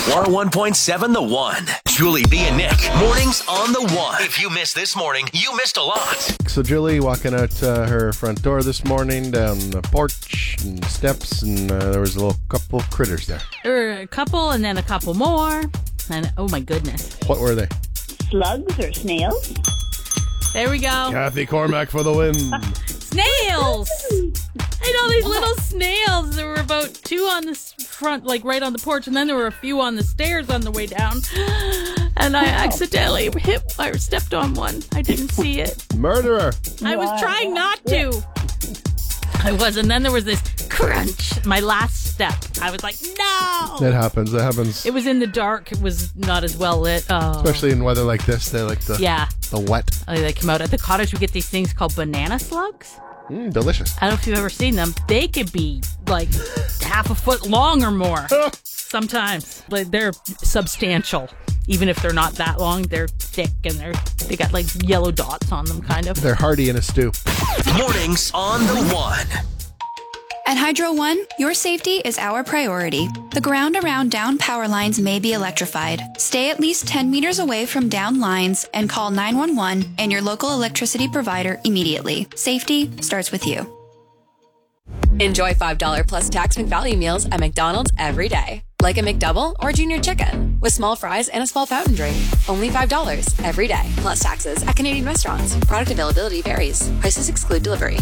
101.7 The One. Julie B and Nick. Mornings on The One. If you missed this morning, you missed a lot. So Julie walking out her front door this morning, down the porch and steps, and there was a little couple of critters there. There were a couple and then a couple more. And oh my goodness. What were they? Slugs or snails? There we go. Kathy Cormack for the win. Snails! I know these little snails. There were about 2 on the front, like right on the porch, and then there were a few on the stairs on the way down. And I accidentally stepped on one. I didn't see it. Murderer. I was trying not to. I was, and then there was this crunch. My last step. I was like, no! That happens. It was in the dark. It was not as well lit. Oh. Especially in weather like this. They like the wet. They come out. At the cottage, we get these things called banana slugs. Delicious. I don't know if you've ever seen them. They could be like half a foot long or more. Sometimes. Like, they're substantial. Even if they're not that long, they're thick and they got like yellow dots on them, kind of. They're hearty in a stew. Mornings on The One. At Hydro One, your safety is our priority. The ground around down power lines may be electrified. Stay at least 10 meters away from down lines and call 911 and your local electricity provider immediately. Safety starts with you. Enjoy $5 plus tax McValue meals at McDonald's every day. Like a McDouble or Junior Chicken with small fries and a small fountain drink. Only $5 every day. Plus taxes at Canadian restaurants. Product availability varies. Prices exclude delivery.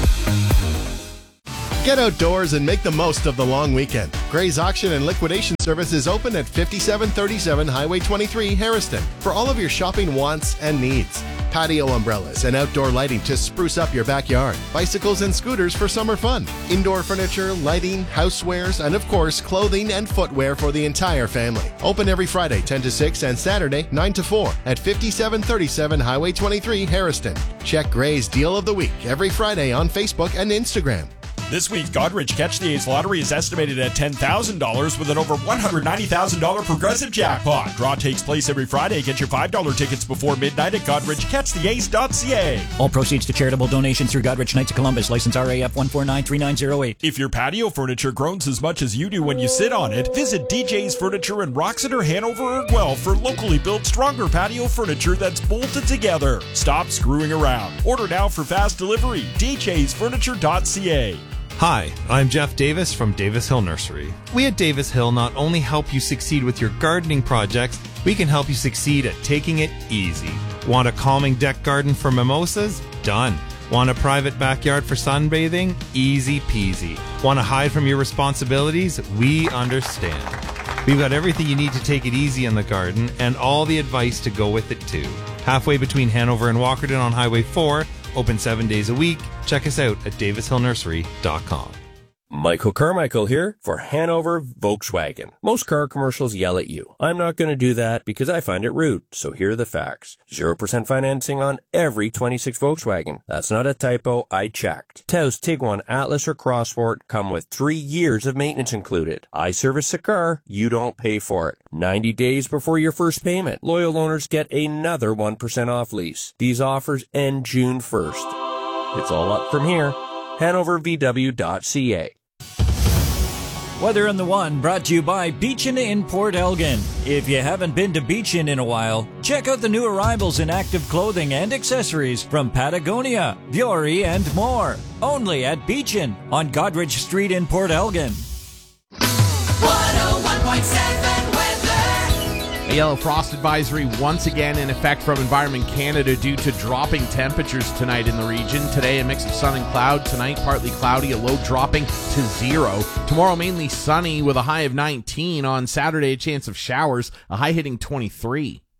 Get outdoors and make the most of the long weekend. Gray's Auction and Liquidation Service is open at 5737 Highway 23, Harriston, for all of your shopping wants and needs. Patio umbrellas and outdoor lighting to spruce up your backyard. Bicycles and scooters for summer fun. Indoor furniture, lighting, housewares, and of course, clothing and footwear for the entire family. Open every Friday 10 to 6 and Saturday 9 to 4 at 5737 Highway 23, Harriston. Check Gray's Deal of the Week every Friday on Facebook and Instagram. This week's Godrich Catch the Ace lottery is estimated at $10,000 with an over $190,000 progressive jackpot. Draw takes place every Friday. Get your $5 tickets before midnight at GodrichCatchTheAce.ca. All proceeds to charitable donations through Godrich Knights of Columbus, license RAF 1493908. If your patio furniture groans as much as you do when you sit on it, visit DJ's Furniture in Roxeter, Hanover, or Guelph for locally built, stronger patio furniture that's bolted together. Stop screwing around. Order now for fast delivery. DJ'sFurniture.ca. Hi, I'm Jeff Davis from Davis Hill Nursery. We at Davis Hill not only help you succeed with your gardening projects, we can help you succeed at taking it easy. Want a calming deck garden for mimosas? Done. Want a private backyard for sunbathing? Easy peasy. Want to hide from your responsibilities? We understand. We've got everything you need to take it easy in the garden and all the advice to go with it too. Halfway between Hanover and Walkerton on Highway 4, open 7 days a week. Check us out at davishillnursery.com. Michael Carmichael here for Hanover Volkswagen. Most car commercials yell at you. I'm not going to do that because I find it rude. So here are the facts. 0% financing on every 26 Volkswagen. That's not a typo. I checked. Taos, Tiguan, Atlas, or Crossport come with 3 years of maintenance included. I service the car. You don't pay for it. 90 days before your first payment. Loyal owners get another 1% off lease. These offers end June 1st. It's all up from here. HanoverVW.ca. Weather on the One brought to you by Beachin in Port Elgin. If you haven't been to Beachin in a while, check out the new arrivals in active clothing and accessories from Patagonia, Vuori, and more. Only at Beachin on Godrich Street in Port Elgin. 101.7 weather. A yellow frost advisory once again in effect from Environment Canada due to dropping temperatures tonight in the region. Today, a mix of sun and cloud. Tonight, partly cloudy, a low dropping to 0. Tomorrow, mainly sunny with a high of 19. On Saturday, a chance of showers, a high hitting 23.